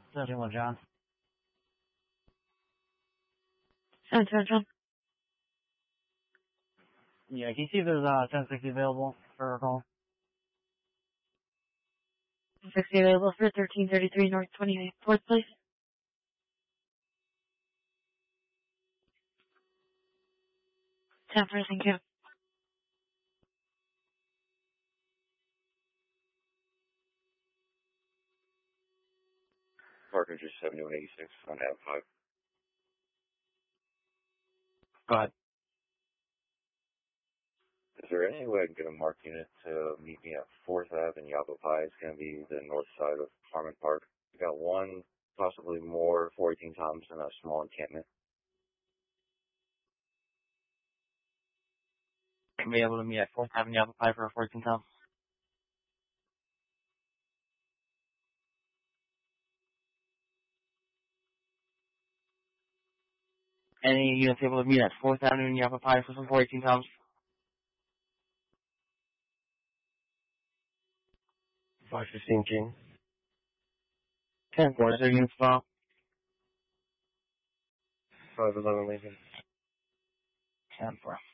71, John. 7 John. Yeah, can you see if there's 1060 available for a call? 60 available for 1333 North 24th, please. 10 for, thank you. Parker just 7186 on Ave 5. Go ahead. Is there any way I can get a marked unit to meet me at 4th Ave in Yavapai? It's going to be the north side of Harmon Park. We got one, possibly more, 418 Toms in a small encampment. Can be able to meet at 4th Avenue, Yavapai for a 14 Tom. Any units able to meet at 4th Avenue in Yavapai for some 418 Toms? 515 King. 10-4, is there units file? 511 Lincoln. 10-4.